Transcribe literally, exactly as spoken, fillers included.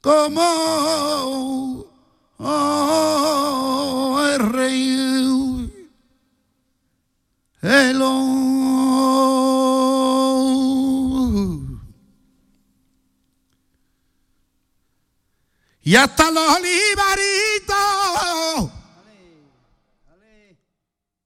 como oh, el rey, el y hasta los olivaritos